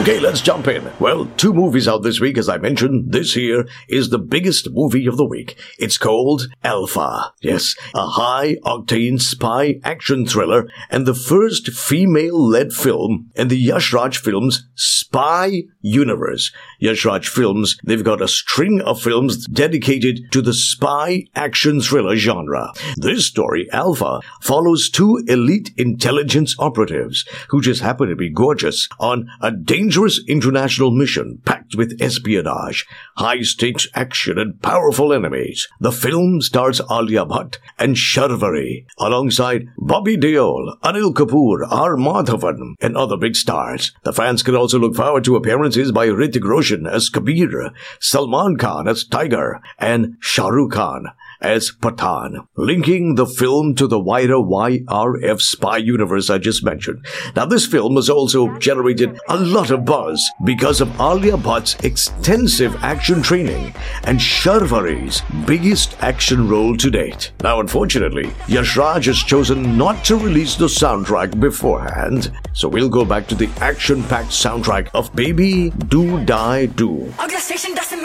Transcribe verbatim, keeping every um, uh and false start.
Okay, let's jump in. Well, two movies out this week, as I mentioned. This here is the biggest movie of the week. It's called Alpha. Yes, a high-octane spy action thriller and the first female-led film in the Yash Raj Films spy universe. Yash Raj Films, they've got a string of films dedicated to the spy action thriller genre. This story, Alpha, follows two elite intelligence operatives who just happen to be gorgeous on a dangerous international mission packed with espionage, high-stakes action, and powerful enemies. The film stars Alia Bhatt and Sharvari, alongside Bobby Deol, Anil Kapoor, R. Madhavan, and other big stars. The fans can also look forward to appearances by Hrithik Roshan as Kabir, Salman Khan as Tiger, and Shah Rukh Khan as Pathan, linking the film to the wider Y R F spy universe I just mentioned. Now, this film has also generated a lot of buzz because of Alia Bhatt's extensive action training and Sharvari's biggest action role to date. Now, unfortunately, Yash Raj has chosen not to release the soundtrack beforehand, so we'll go back to the action-packed soundtrack of Baby Do Die Do.